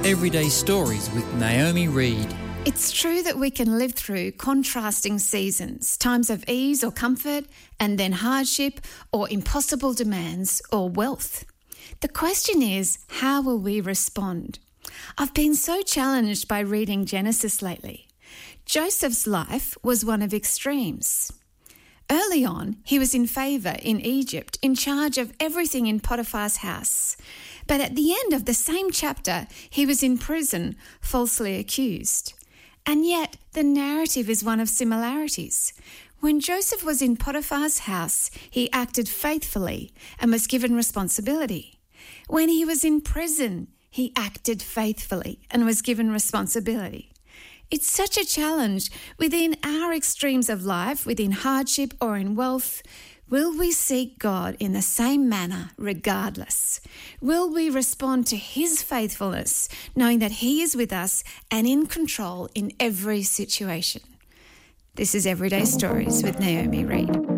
Everyday Stories with Naomi Reed. It's true that we can live through contrasting seasons, times of ease or comfort, and then hardship or impossible demands or wealth. The question is, how will we respond? I've been so challenged by reading Genesis lately. Joseph's life was one of extremes. Early on, he was in favour in Egypt, in charge of everything in Potiphar's house. But at the end of the same chapter, he was in prison, falsely accused. And yet, the narrative is one of similarities. When Joseph was in Potiphar's house, he acted faithfully and was given responsibility. When he was in prison, he acted faithfully and was given responsibility. It's such a challenge within our extremes of life, within hardship or in wealth. Will we seek God in the same manner regardless? Will we respond to his faithfulness, knowing that he is with us and in control in every situation? This is Everyday Stories with Naomi Reed.